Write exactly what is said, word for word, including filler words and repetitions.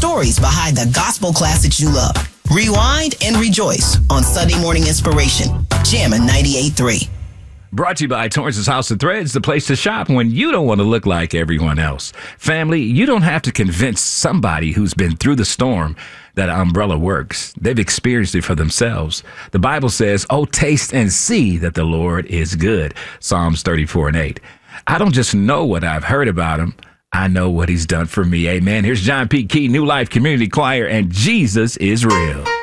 stories behind the gospel classics you love. Rewind and rejoice on Sunday Morning Inspiration. Jammin' ninety-eight point three. Brought to you by Torrance's House of Threads, the place to shop when you don't want to look like everyone else. Family, you don't have to convince somebody who's been through the storm that umbrella works. They've experienced it for themselves. The Bible says, oh, taste and see that the Lord is good. Psalms thirty-four and eight. I don't just know what I've heard about him. I know what he's done for me. Amen. Here's John P. Key, New Life Community Choir, and Jesus is real.